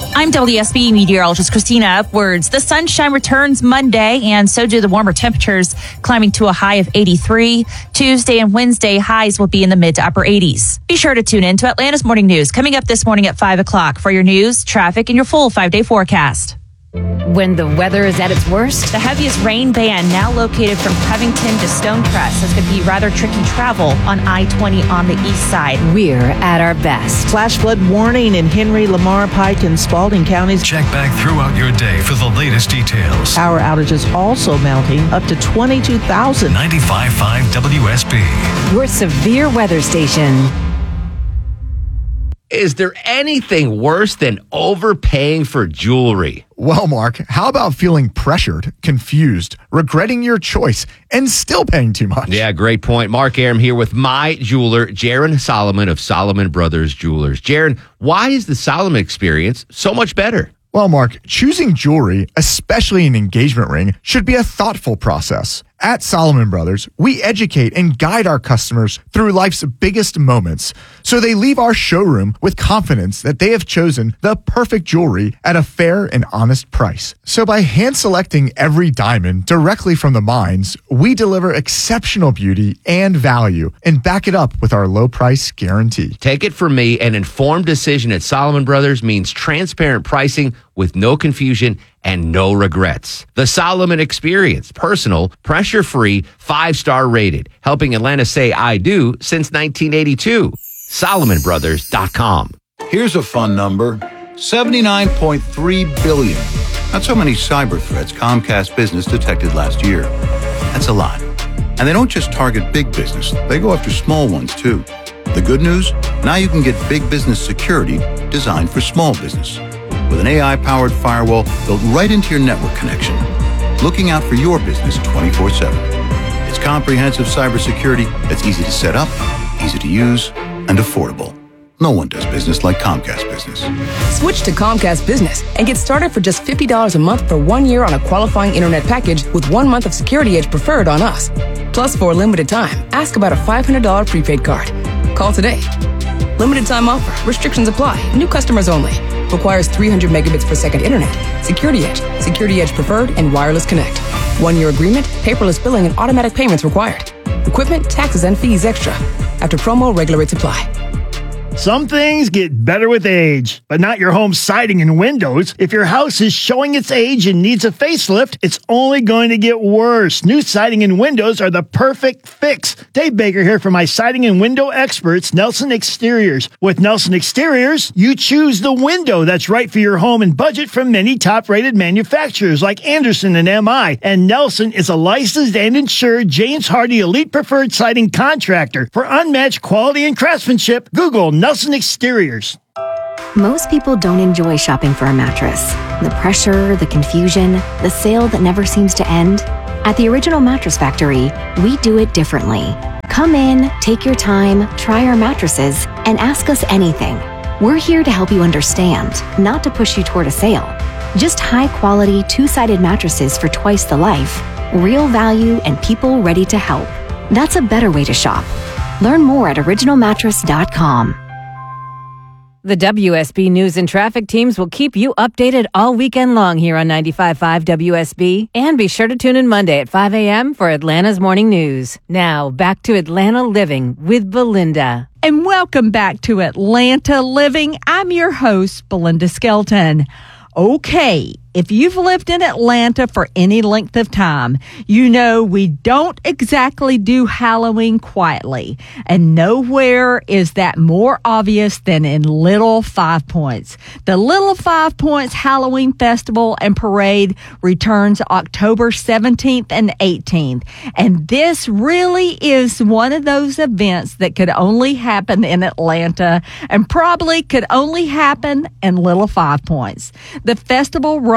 I'm WSB meteorologist Christina Upwards. The sunshine returns Monday, and so do the warmer temperatures, climbing to a high of 83. Tuesday and Wednesday highs will be in the mid to upper 80s. Be sure to tune in to Atlanta's Morning News coming up this morning at 5 o'clock for your news, traffic, and your full 5-day forecast. When the weather is at its worst, The heaviest rain band now located from Covington to Stonecrest. This could be rather tricky travel on I-20 on the east side. we're at our best. Flash flood warning in Henry, Lamar, Pike, and Spalding counties. Check back throughout your day for the latest details. Power outages also mounting up to 22,000. 95.5 WSB. Your severe weather station. Is there anything worse than overpaying for jewelry? Well, Mark, how about feeling pressured, confused, regretting your choice, and still paying too much? Yeah, great point. Mark Aram here with my jeweler, Jaron Solomon of Solomon Brothers Jewelers. Jaron, why is the Solomon experience so much better? Well, Mark, choosing jewelry, especially an engagement ring, should be a thoughtful process. At Solomon Brothers, we educate and guide our customers through life's biggest moments, so they leave our showroom with confidence that they have chosen the perfect jewelry at a fair and honest price. So by hand-selecting every diamond directly from the mines, we deliver exceptional beauty and value and back it up with our low price guarantee. Take it from me, an informed decision at Solomon Brothers means transparent pricing with no confusion and no regrets. The Solomon Experience, personal, pressure-free, 5-star rated, helping Atlanta say I do since 1982. SolomonBrothers.com. Here's a fun number, 79.3 billion. That's how many cyber threats Comcast Business detected last year. That's a lot. And they don't just target big business, they go after small ones too. The good news? Now you can get big business security designed for small business. With an AI-powered firewall built right into your network connection, looking out for your business 24/7. It's comprehensive cybersecurity that's easy to set up, easy to use, and affordable. No one does business like Comcast Business. Switch to Comcast Business and get started for just $50 a month for 1 year on a qualifying internet package with 1 month of Security Edge preferred on us. Plus, for a limited time, ask about a $500 prepaid card. Call today. Limited time offer. Restrictions apply. New customers only. Requires 300 megabits per second internet. Security Edge. Security Edge preferred and wireless connect. 1 year agreement, paperless billing, and automatic payments required. Equipment, taxes, and fees extra. After promo, regular rates apply. Some things get better with age, but not your home siding and windows. If your house is showing its age and needs a facelift, it's only going to get worse. New siding and windows are the perfect fix. Dave Baker here for my siding and window experts, Nelson Exteriors. With Nelson Exteriors, you choose the window that's right for your home and budget from many top-rated manufacturers like Anderson and MI. And Nelson is a licensed and insured James Hardy Elite Preferred Siding Contractor. For unmatched quality and craftsmanship, Google Nelson Exteriors. Most people don't enjoy shopping for a mattress. The pressure, the confusion, the sale that never seems to end. At the Original Mattress Factory, we do it differently. Come in, take your time, try our mattresses, and ask us anything. We're here to help you understand, not to push you toward a sale. Just high-quality, two-sided mattresses for twice the life, real value, and people ready to help. That's a better way to shop. Learn more at originalmattress.com. The WSB News and Traffic teams will keep you updated all weekend long here on 95.5 WSB. And be sure to tune in Monday at 5 a.m. for Atlanta's Morning News. Now, back to Atlanta Living with Belinda. And welcome back to Atlanta Living. I'm your host, Belinda Skelton. Okay, if you've lived in Atlanta for any length of time, you know we don't exactly do Halloween quietly. And nowhere is that more obvious than in Little Five Points. The Little Five Points Halloween Festival and Parade returns October 17th and 18th. And this really is one of those events that could only happen in Atlanta and probably could only happen in Little Five Points. The festival runs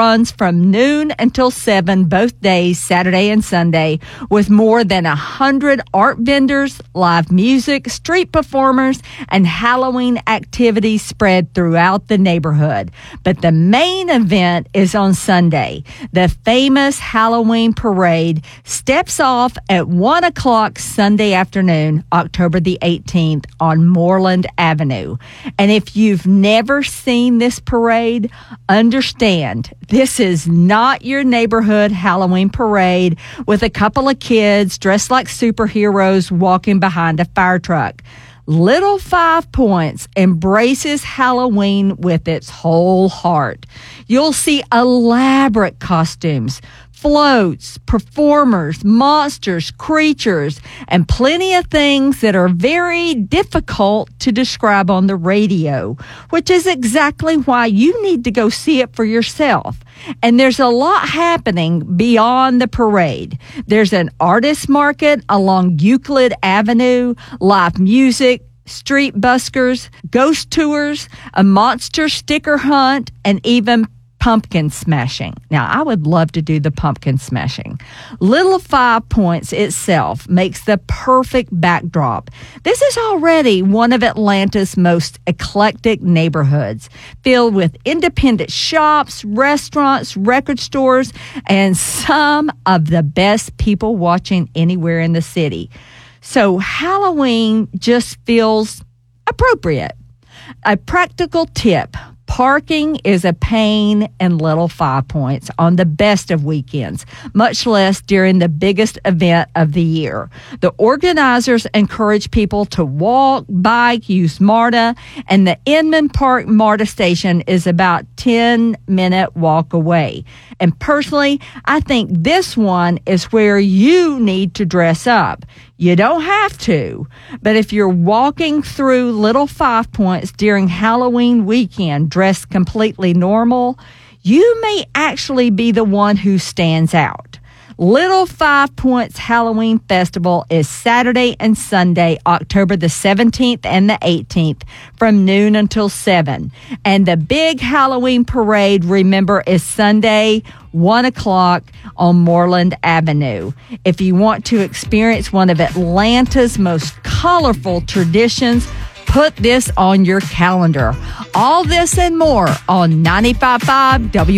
runs from noon until 7 both days, Saturday and Sunday, with more than 100 art vendors, live music, street performers, and Halloween activities spread throughout the neighborhood. But the main event is on Sunday. The famous Halloween parade steps off at 1 o'clock Sunday afternoon, October the 18th, on Moreland Avenue. And if you've never seen this parade, understand this is not your neighborhood Halloween parade with a couple of kids dressed like superheroes walking behind a fire truck. Little 5 Points embraces Halloween with its whole heart. You'll see elaborate costumes, floats, performers, monsters, creatures, and plenty of things that are very difficult to describe on the radio, which is exactly why you need to go see it for yourself. And there's a lot happening beyond the parade. There's an artist market along Euclid Avenue, live music, street buskers, ghost tours, a monster sticker hunt, and even pumpkin smashing. Now, I would love to do the pumpkin smashing. Little 5 Points itself makes the perfect backdrop. This is already one of Atlanta's most eclectic neighborhoods, filled with independent shops, restaurants, record stores, and some of the best people watching anywhere in the city. So Halloween just feels appropriate. A practical tip: parking is a pain in Little 5 Points on the best of weekends, much less during the biggest event of the year. The organizers encourage people to walk, bike, use MARTA, and the Inman Park MARTA station is about 10-minute walk away. And personally, I think this one is where you need to dress up. You don't have to, but if you're walking through Little 5 Points during Halloween weekend dressed completely normal, you may actually be the one who stands out. Little 5 Points Halloween Festival is Saturday and Sunday, October the 17th and the 18th, from noon until 7. And the big Halloween parade, remember, is Sunday, 1 o'clock on Moreland Avenue. If you want to experience one of Atlanta's most colorful traditions, put this on your calendar. All this and more on 95.5 W.